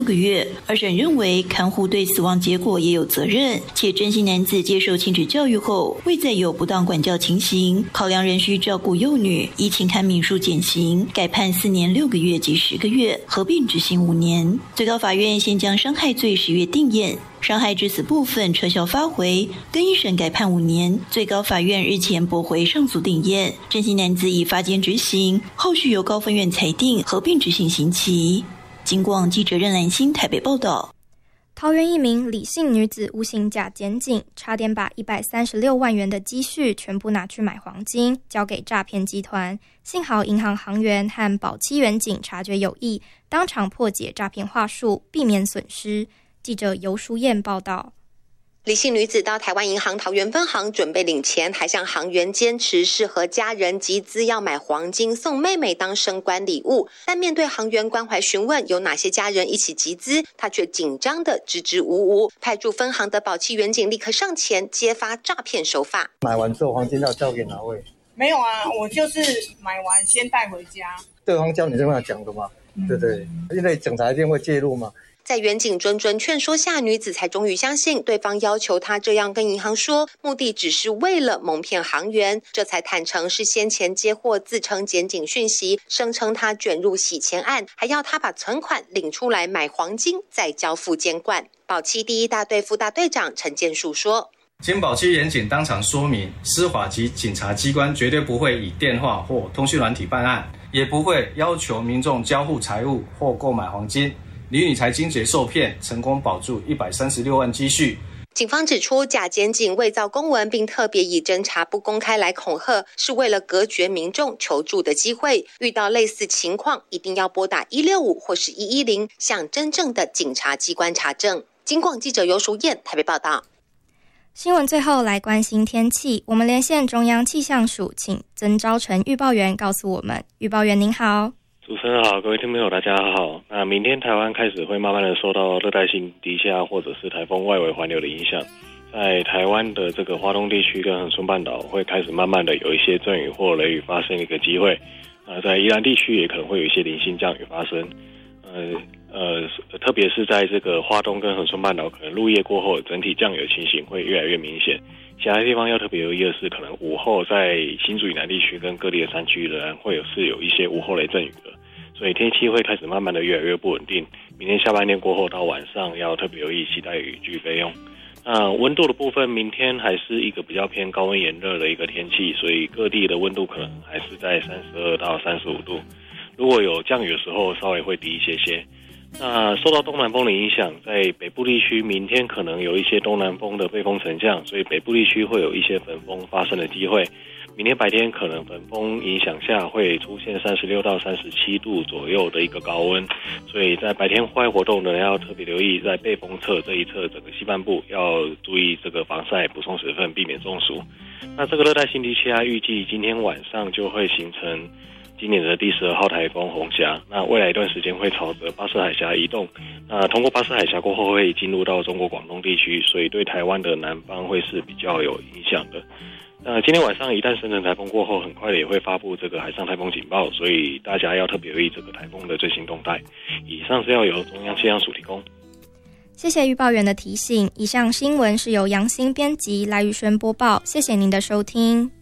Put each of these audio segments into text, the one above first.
个月。二审认为看护对死亡结果也有责任，且真心男子接受亲子教育后未再有不当管教情形，考量仍需照顾幼女，依情堪民数减刑，改判4年6个月及10个月，合并执行5年。最高法院先将伤害罪10月定验，伤害致死部分撤销发回，更一审改判5年。最高法院日前驳回上诉定验，真心男子已发监执行，后续由高分院裁定合并执行刑期。警广记者任兰心台北报道。 桃园一名李姓女子诬陷假检警，差点把136万元的积蓄全部拿去买黄金，交给诈骗集团。幸好银行行员和保期员警察觉有异，当场破解诈骗话术，避免损失。记者游淑燕报道。 李姓女子到台湾银行桃园分行准备领钱，还向行员坚持是和家人集资要买黄金送妹妹当升官礼物，但面对行员关怀询问有哪些家人一起集资，她却紧张的支支吾吾。派驻分行的保期员警立刻上前揭发诈骗手法。 买完之后黄金要交给哪位？ 没有啊，我就是买完先带回家。 对方教你这样讲的吗？对对，因为警察一定会介入嘛。 在员警谆谆劝说下，女子才终于相信对方要求她这样跟银行说，目的只是为了蒙骗行员，这才坦诚是先前接获自称检警讯息，声称她卷入洗钱案，还要她把存款领出来买黄金，再交付监管。保期第1大队副大队长陈建树说， 经保期员警当场说明，司法及警察机关绝对不会以电话或通讯软体办案，也不会要求民众交付财物或购买黄金。李女才经结受骗，成功保住136万积蓄。 警方指出，假检警伪造公文，并特别以侦查不公开来恐吓，是为了隔绝民众求助的机会。遇到类似情况，一定要拨打165或是110，向真正的警察机关查证。警广记者游淑燕台北报道。 新闻最后来关心天气，我们连线中央气象署，请曾昭成预报员告诉我们。预报员您好。 主持人好，各位听众朋友大家好。那明天台湾开始会慢慢的受到热带性低压或者是台风外围环流的影响，在台湾的这个花东地区跟恒春半岛会开始慢慢的有一些阵雨或雷雨发生的一个机会。在宜兰地区也可能会有一些零星降雨发生。特别是在这个花东跟恒春半岛，可能入夜过后整体降雨的情形会越来越明显。其他地方要特别留意的是，可能午后在新竹以南地区跟各地的山区仍然会有一些午后雷阵雨的，所以天气会开始慢慢的越来越不稳定。明天下半天过后到晚上要特别留意携带雨具备用。温度的部分，明天还是一个比较偏高温炎热的一个天气，所以各地的温度可能还是在32到35度。如果有降雨的时候，稍微会低一些些。那受到东南风的影响，在北部地区明天可能有一些东南风的背风沉降，所以北部地区会有一些粉风发生的机会。明天白天可能粉风影响下会出现36到37度左右的一个高温，所以在白天户外活动的人要特别留意，在背风侧这一侧整个西半部要注意这个防晒，补充水分，避免中暑。那这个热带性低气压预计今天晚上就会形成今年的第12号台风红霞，那未来一段时间会朝着巴士海峡移动，通过巴士海峡过后会进入到中国广东地区，所以对台湾的南方会是比较有影响的。今天晚上一旦生成台风过后，很快的也会发布这个海上台风警报，所以大家要特别留意这个台风的最新动态。以上是要由中央气象署提供。 谢谢预报员的提醒。以上新闻是由杨欣编辑，赖玉轩播报。谢谢您的收听。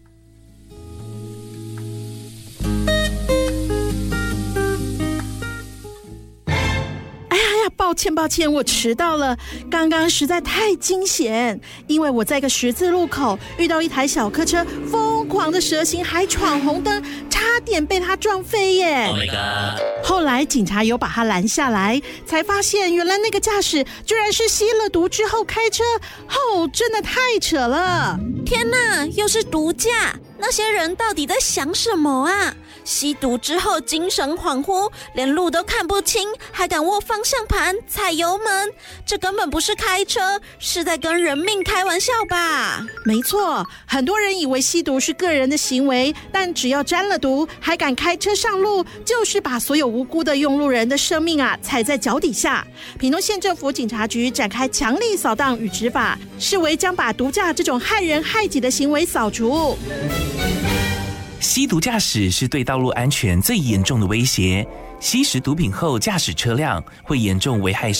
抱歉，我迟到了。刚刚实在太惊险，因为我在一个十字路口遇到一台小客车疯狂的蛇行，还闯红灯，差点被他撞飞耶。 Oh my god！ 后来警察有把他拦下来，才发现原来那个驾驶居然是吸了毒之后开车，真的太扯了。 天哪，又是毒驾！那些人到底在想什么啊？吸毒之后精神恍惚，连路都看不清，还敢握方向盘踩油门，这根本不是开车，是在跟人命开玩笑吧？ 没错，很多人以为吸毒是个人的行为，但只要沾了毒还敢开车上路，就是把所有无辜的用路人的生命踩在脚底下。屏东县政府警察局展开强力扫荡与执法，视为将把毒驾这种害人害己的行为扫除。 吸毒驾驶是对道路安全最严重的威胁。 吸食毒品后驾驶车辆会严重危害